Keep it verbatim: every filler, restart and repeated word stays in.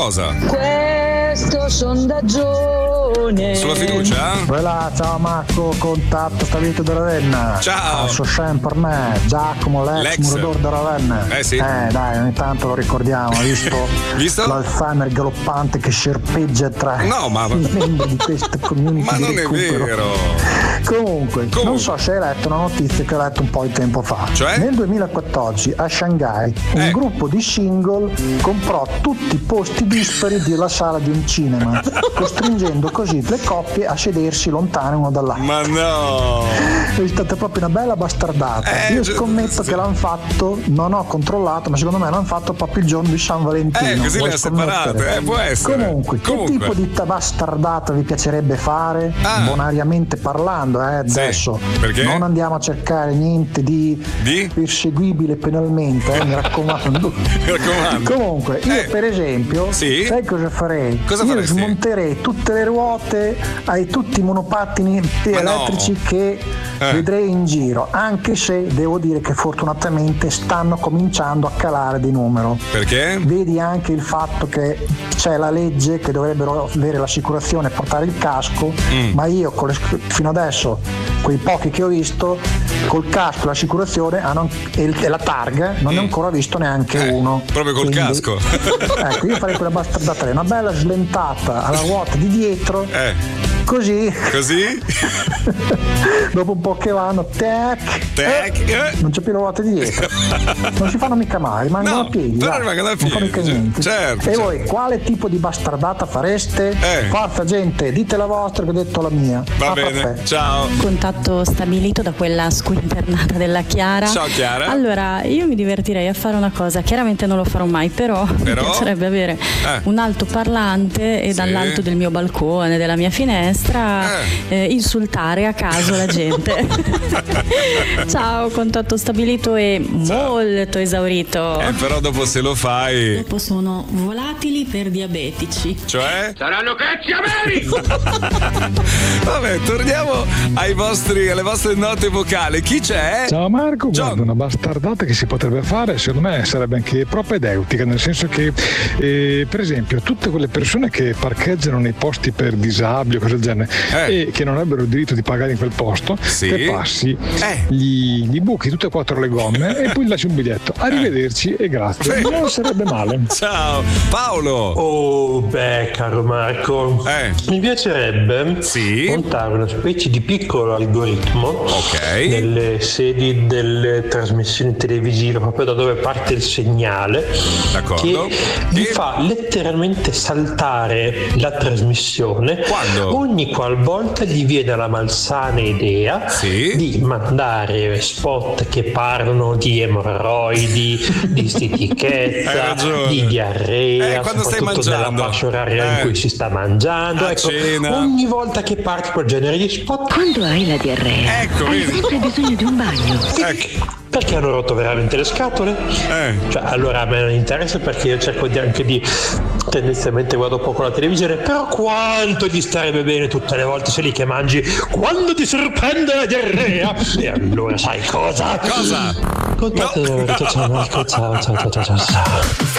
cosa? Questo sondaggione. Sulla fiducia? Voilà, ciao Marco, contatto stabilito da Ravenna. Ciao. Passo sempre per me, Giacomo, l'ex, L'ex. muratore da Ravenna. Eh sì. Eh dai, ogni tanto lo ricordiamo, visto, Visto? l'Alzheimer galoppante che serpeggia tra No, ma- i membri di questa community. Ma di non è recupero. vero. Comunque, Comunque. non so se hai letto una notizia che ho letto un po' di tempo fa. Cioè? Nel duemilaquattordici a Shanghai un Eh. gruppo di single comprò tutti i posti dispari della sala di un cinema, costringendo così le coppie a sedersi lontane uno dall'altro. Ma no. È stata proprio una bella bastardata. Eh, Io gi- scommetto sì. che l'hanno fatto, non ho controllato, ma secondo me l'hanno fatto proprio il giorno di San Valentino. Eh, così Vuoi le ha separate, scommettere? eh, può essere. Comunque, Comunque. che tipo di ta- bastardata vi piacerebbe fare? Ah. Bonariamente parlando, eh, Sì, adesso. perché? Non andiamo a cercare niente di, Di? perseguibile penalmente, eh, mi raccomando. Mi raccomando. Comunque, io Eh. per esempio, Sì? sai cosa farei? Cosa io faresti? smonterei tutte le ruote ai tutti i monopattini Ma no. elettrici che Eh. vedrei in giro, anche se devo dire che fortunatamente stanno cominciando a calare di numero. Perché? Vedi anche il fatto che c'è la legge che dovrebbero avere l'assicurazione e portare il casco, Mm. ma io con le- fino adesso, quei pochi che ho visto, col casco e l'assicurazione hanno- e, il- e la targa non ne ho Mm. ancora visto neanche Eh, uno. proprio col Quindi- casco. Ecco, io farei quella bastardata lì, una bella slentata alla ruota di dietro, Eh, così così? dopo un po' che vanno, tac, Tac, eh, eh. non c'è più le ruote di dietro. Non si fanno mica mai, rimangono No, a piedi. però dai, rimangono a non fanno piedi, mica niente. certo, E certo. voi, quale tipo di bastardata fareste? Eh. Forza gente, dite la vostra che ho detto la mia. Va Ah, bene, perfetto. ciao. Contatto stabilito da quella squinternata della Chiara. Ciao, Chiara. Allora, io mi divertirei a fare una cosa, chiaramente non lo farò mai, però, mi Però? piacerebbe avere Eh. un altoparlante e Sì. dall'alto del mio balcone, della mia finestra, Eh. eh, insultare a caso la gente. Ciao, contatto stabilito e molto esaurito. Eh, però dopo se lo fai, Dopo sono volatili per diabetici. cioè? Saranno cazzi ameri! Vabbè, torniamo ai vostri, alle vostre note vocali. Chi c'è? Ciao Marco, Ciao. guarda, una bastardata che si potrebbe fare, secondo me sarebbe anche propedeutica, nel senso che eh, per esempio tutte quelle persone che parcheggiano nei posti per disabili o cose del genere Eh. e che non avrebbero il diritto di pagare in quel posto, Sì. che passi, Eh. gli, gli buchi tutte e quattro le gomme e poi gli lasci un biglietto. Arrivederci e grazie. Sì. Non sarebbe male. Ciao, Paolo. Oh, beh, caro Marco, Eh. mi piacerebbe Sì. montare una specie di piccolo algoritmo Ok. nelle sedi delle trasmissioni televisive, proprio da dove parte il segnale, D'accordo. che vi E- fa letteralmente saltare la trasmissione Quando? ogni qualvolta gli viene la malsana idea Sì. di mandare spot che parlano di emorroidi, di Hai stitichezza, ragione. di diarrea, Eh, quando stai soprattutto nella mangiando. fascia oraria Eh. in cui si sta mangiando. A Ecco, cena. ogni volta che parte quel genere di spot, Quando hai la diarrea, Ecco, hai vedi. sempre bisogno di un bagno. Ecco. perché hanno rotto veramente le scatole? Eh. Cioè, allora a me non interessa, perché io cerco di anche di, tendenzialmente guardo poco la televisione, però quanto gli starebbe bene tutte le volte sei lì che mangi quando ti sorprende la diarrea. E allora sai cosa? Cosa? Contatto, No. ciao Marco, ciao ciao ciao ciao ciao.